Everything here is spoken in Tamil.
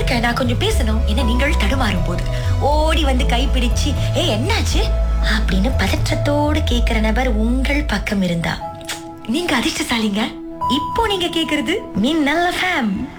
இருங்க, நான் கொஞ்சம் பேசணும் என்ன நீங்கள் தடுமாறும் போது ஓடி வந்து கைப்பிடிச்சு என்னாச்சு அப்படின்னு பதற்றத்தோடு கேக்குற நபர் உங்கள் பக்கம் இருந்தா நீங்க அதிர்ஷ்டசாலிங்க. இப்போ நீங்க கேக்குறது மின்னல் FM.